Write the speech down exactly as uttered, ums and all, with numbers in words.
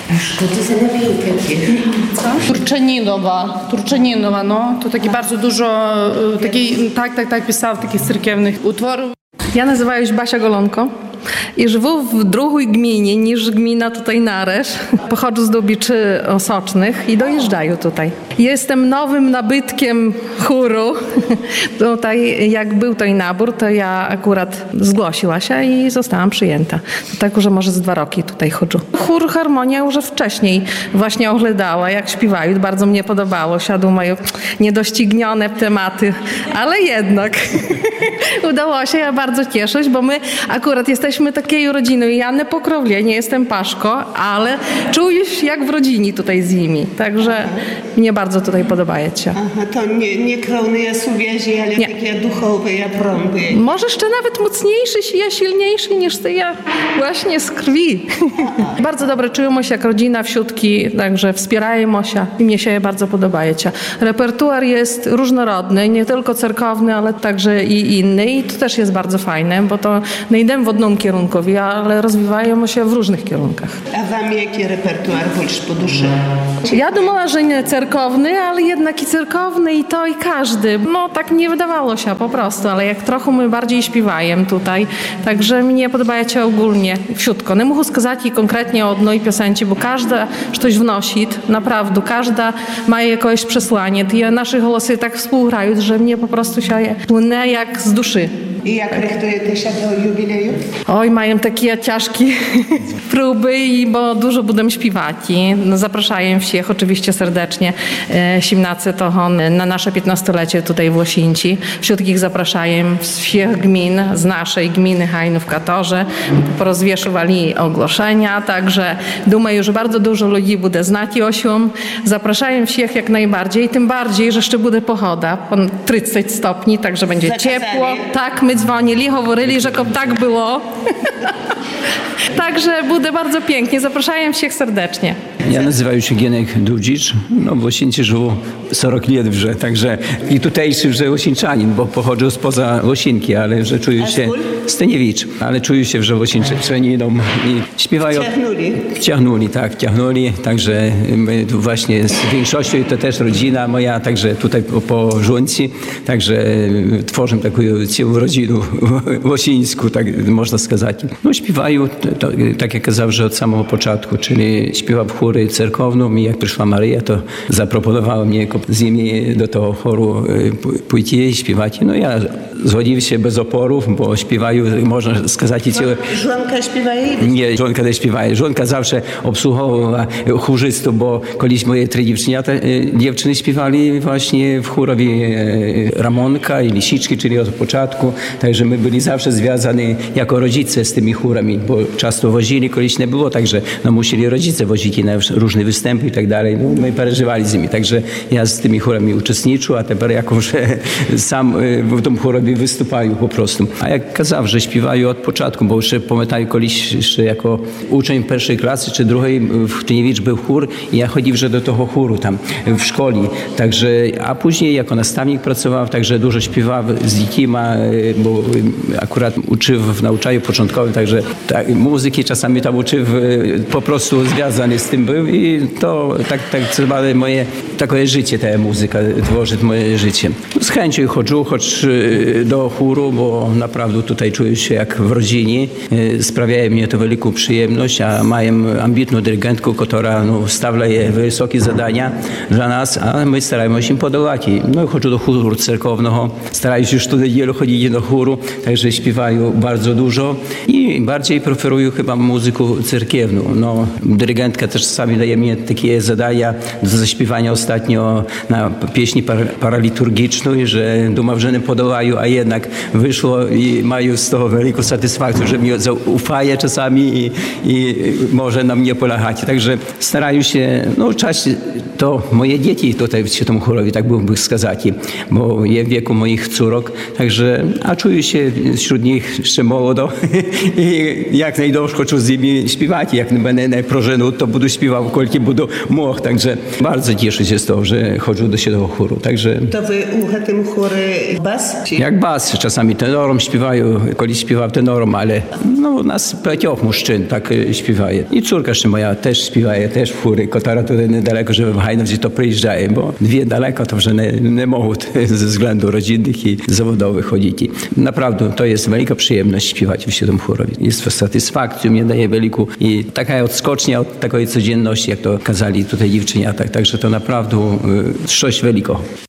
Что to za napięcie takie? Co? Turczaninowa. Turczaninowa, no. To takie bardzo dużo, taki, tak, tak, tak, pisał takich cerkiewnych utworów. Ja nazywam się Basia Golonko i żywu w drugiej gminie niż gmina tutaj Naresz. Pochodzę z Dubiczy Osocznych i dojeżdżają tutaj. Jestem nowym nabytkiem chóru. Tutaj, jak był tutaj nabór, to ja akurat zgłosiła się i zostałam przyjęta. Tak już może z dwa roki tutaj chodzę. Chór Harmonia już wcześniej właśnie oglądała, jak śpiewają. Bardzo mnie podobało. Siadł mają niedoścignione tematy, ale jednak udało się. Ja bardzo cieszę, bo my akurat jesteśmy takiej rodziną. Ja nie pokrownie, nie jestem paszko, ale czuję się jak w rodzinie tutaj z nimi. Także Aha. mnie bardzo tutaj podoba się. Aha, to nie, nie krowne suwiezie, ale nie. takie duchowe, ja prąby. Może jeszcze nawet mocniejszy, ja silniejszy niż ty, ja właśnie z krwi. Bardzo dobrze czujemy się jak rodzina wsiutki, także wspierajmy się i mnie się bardzo podoba. Repertuar jest różnorodny, nie tylko cerkowny, ale także i inny i to też jest bardzo fajne, bo to nie idę w jednym kierunku, ale rozwijają się w różnych kierunkach. A wam jaki repertuar wolisz po duszy? Ja dumała, że nie cerkowny, ale jednak i cerkowny i to i każdy. No tak nie wydawało się po prostu, ale jak trochę my bardziej śpiewajem tutaj, także mnie podoba się ogólnie wsiutko. Nie mogę сказать i konkretnie o jednej piosenci, bo każda coś wnosi, naprawdę, każda ma jakieś przesłanie. I nasze głosy tak współgrają, że mnie po prostu się płynie jak z duszy. I jak rychtujecie się do jubileju? Oj, mają takie ciężkie próby, i bo dużo będę śpiewać. No, zapraszają wszystkich oczywiście serdecznie siemnacy to na nasze piętnastolecie tutaj w Łosińci. Wszystkich zapraszają z wszystkich gmin, z naszej gminy Hajnów Katorze. Porozwieszowali ogłoszenia, także думаю, że bardzo dużo ludzi będzie znać osium. Zapraszają wszystkich jak najbardziej, tym bardziej, że jeszcze będzie pogoda, trzydzieści stopni, także będzie Zakazali. ciepło. Tak, my dzwonili, mówili, że tak było. Także będzie bardzo pięknie. Zapraszają wszystkich serdecznie. Ja nazywam się Gienek Dudzicz. No w Łosińcu żyło czterdzieści lat вже, także i tutejszy że Łosińczanin, bo pochodzę spoza Łosinki, ale że czuję się Steniewicz, ale czuję się, że Łosińczaniną i śpiewają. Ciągnęli. Ciągnęli, tak, ciągnęli, także my tu właśnie z większością to też rodzina moja, także tutaj po, po Żłąci, także tworzę taką całą rodzinę łosińską, tak można сказать. No śpiewają, to, tak jak kazał, że od samego początku, czyli śpiewa w chóry cerkowną i jak przyszła Maryja, to zaproponowała mnie z nimi do tego choru pójść i śpiewać. No ja zgodziłem się bez oporów, bo śpiewają, można сказать, i całe... Żonka śpiewa? Nie, żonka nie śpiewa. Żonka zawsze obsługiwała chórzystów, bo kiedyś moje trzy dziewczynята, dziewczyny śpiewali właśnie w chórowie Ramonka i Lisiczki, czyli od początku. Także my byli zawsze związani jako rodzice z tymi chórami, bo często wozili, kiedyś nie było, także no, musieli rodzice wozić na różne występy i tak dalej. No, my przeżywali z nimi, także ja z tymi chórami uczestniczył, a teraz jako, że sam w tym chórowie występuję po prostu. A jak kazał, że śpiewają od początku, bo jeszcze pamiętam kiedyś jeszcze jako uczeń pierwszej klasy czy drugiej w Tyniewicz był chór i ja chodziłem do tego chóru tam w szkole. Także, a później jako nastawnik pracował, także dużo śpiewał z dziećmi, bo akurat uczył w nauczaniu początkowym, także tak, muzyki czasami tam uczył, po prostu związany z tym był i to tak, tak trzeba moje takie życie, ta muzyka tworzyć moje życie. Z chęcią chodzę, choć do chóru, bo naprawdę tutaj czuję się jak w rodzinie. Sprawia mnie to wielką przyjemność, a mają ambitną dyrygentkę, która no, stawia wysokie zadania dla nas, a my staramy się im podołać. No chodzę do chóru cerkownego, starają się już tu niedzielę chodzić do chóru, także śpiewają bardzo dużo i bardziej preferują chyba muzykę cerkiewną. No, dyrygentka też czasami daje mi takie zadania do zaśpiewania ostatnio na pieśni par paraliturgiczną, że dumam, że nie podołają, a jednak wyszło i mają z tego wielką satysfakcję, że mi zaufają czasami i, i może na mnie polegać. Także starają się, no czasem to moje dzieci tutaj w tym chórowi, tak byłbym сказать, bo jest w wieku moich córek, także, a czuję się wśród nich jeszcze młodo і як найдовше хочу з ними співати, як мене не проженуть, то буду співати, скільки буду мог. Takže bardzo cieszę się z tego, że chodzę do świętego chóru. Także To wy u tym chóry bas? Czy... jak bas, czasami tenorem śpiewają, kiedyś śpiewam tenorem, ale no u nas pięciu mężczyzn tak śpiewaje. I córka jeszcze moja też śpiewaje, też w chóry, która tutaj niedaleko, żeby w Hajnowdzie to przyjeżdżają, bo dwie daleko to że nie, nie mogą ze względów rodzinnych i zawodowych chodzić. Naprawdę to jest wielka przyjemność śpiewać w świętym chórowie. Jest to satysfakcją, mnie daje wielką i taka odskocznia od takiej codzienności, jak to kazali tutaj dziewczyniata. Także to naprawdę y, coś wielkiego.